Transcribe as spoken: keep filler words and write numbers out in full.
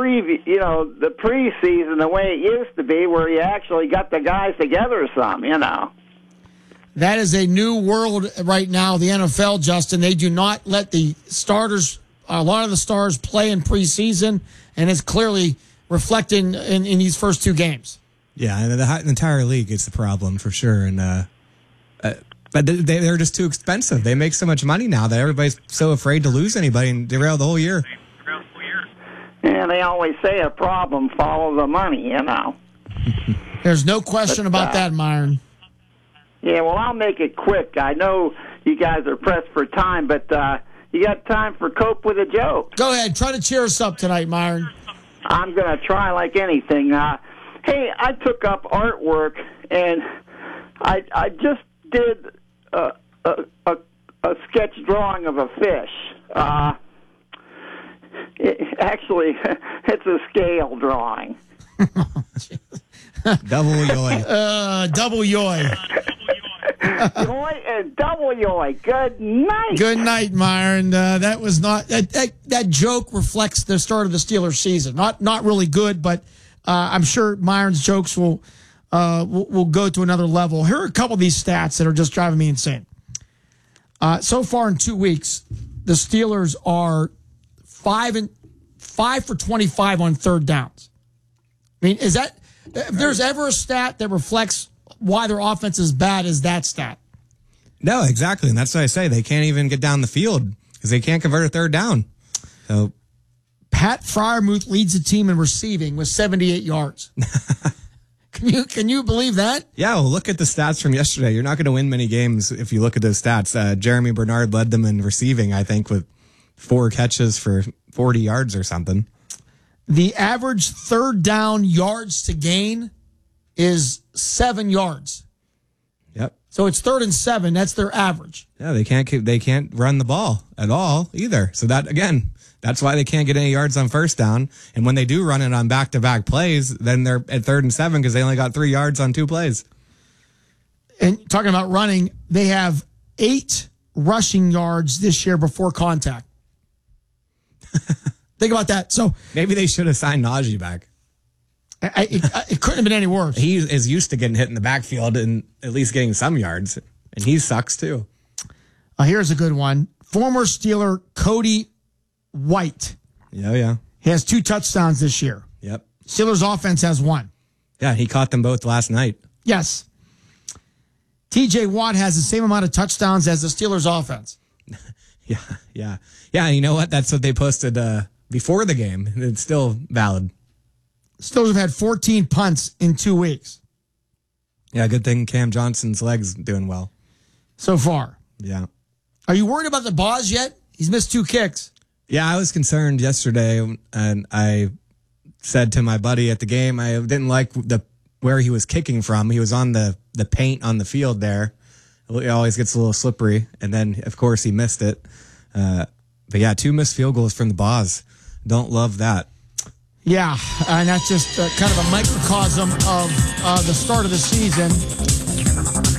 pre, you know, the preseason the way it used to be, where you actually got the guys together some, you know. That is a new world right now, the N F L, Justin. They do not let the starters, a lot of the stars, play in preseason, and it's clearly reflecting in, in these first two games. Yeah, and the, the entire league is the problem for sure. And uh, uh, but they, they're just too expensive. They make so much money now that everybody's so afraid to lose anybody and derail the whole year. And they always say a problem follows the money, you know. There's no question but, about uh, that, Myron. Yeah, well, I'll make it quick. I know you guys are pressed for time, but uh, you got time for Cope with a Joke. Go ahead. Try to cheer us up tonight, Myron. I'm going to try like anything. Uh, hey, I took up artwork, and I I just did a, a, a, a sketch drawing of a fish. Uh It, actually, it's a scale drawing. Double yoy. Uh, double yoy. Yoy and double yoy. Good night. Good night, Myron. Uh, that was not that, that. That joke reflects the start of the Steelers season. Not not really good, but uh, I'm sure Myron's jokes will, uh, will will go to another level. Here are a couple of these stats that are just driving me insane. Uh, so far in two weeks, the Steelers are Five and five for twenty-five on third downs. I mean, is that if there's ever a stat that reflects why their offense is bad, is that stat? No, exactly, and that's what I say. They can't even get down the field because they can't convert a third down. So, Pat Freiermuth leads the team in receiving with seventy-eight yards. Can you can you believe that? Yeah, well, look at the stats from yesterday. You're not going to win many games if you look at those stats. Uh, Jeremy Bernard led them in receiving, I think, with four catches for forty yards or something. The average third down yards to gain is seven yards. Yep. So it's third and seven. That's their average. Yeah, they can't keep, they can't run the ball at all either. So that again, that's why they can't get any yards on first down. And when they do run it on back-to-back plays, then they're at third and seven because they only got three yards on two plays. And talking about running, they have eight rushing yards this year before contact. Think about that. So maybe they should have signed Najee back. I, it, it couldn't have been any worse. He is used to getting hit in the backfield and at least getting some yards, and he sucks too. Uh, here's a good one. Former Steeler Cody White. Yeah, yeah. He has two touchdowns this year. Yep. Steelers offense has one. Yeah, he caught them both last night. Yes. T J Watt has the same amount of touchdowns as the Steelers offense. Yeah, yeah. Yeah, you know what? That's what they posted uh, before the game. It's still valid. Steelers have had fourteen punts in two weeks. Yeah, good thing Cam Johnson's leg's doing well. So far. Yeah. Are you worried about the Boz yet? He's missed two kicks. Yeah, I was concerned yesterday, and I said to my buddy at the game, I didn't like the where he was kicking from. He was on the, the paint on the field there. It always gets a little slippery, and then, of course, he missed it. Uh, but, yeah, two missed field goals from the Boz. Don't love that. Yeah, and that's just uh, kind of a microcosm of uh, the start of the season.